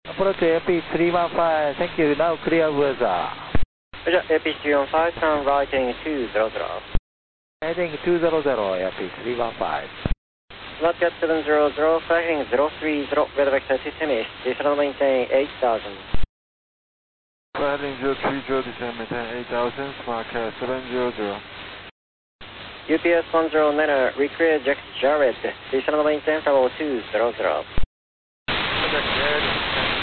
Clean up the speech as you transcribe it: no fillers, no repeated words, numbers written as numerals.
Approach AP315, thank you. Now clear weather. Roger, AP315, turn right heading 200. Heading 200, AP315. Flatcat 700, fly heading 030, weather vector system is, descend maintain 8000. Fly heading 030, descend maintain 8000, Flatcat 700. UPS 109, recreate Jack Jarrett, descend maintain 200. Jack Jarrett,